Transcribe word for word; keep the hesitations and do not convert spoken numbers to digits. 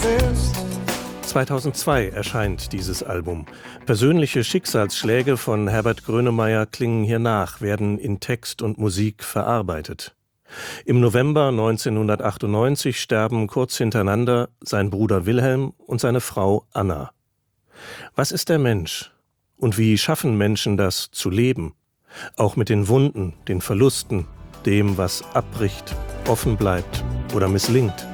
fist. zweitausendzwei erscheint dieses Album. Persönliche Schicksalsschläge von Herbert Grönemeyer klingen hier nach, werden in Text und Musik verarbeitet. Im November neunzehnhundertachtundneunzig sterben kurz hintereinander sein Bruder Wilhelm und seine Frau Anna. Was ist der Mensch? Und wie schaffen Menschen das, zu leben? Auch mit den Wunden, den Verlusten, dem, was abbricht, offen bleibt oder misslingt.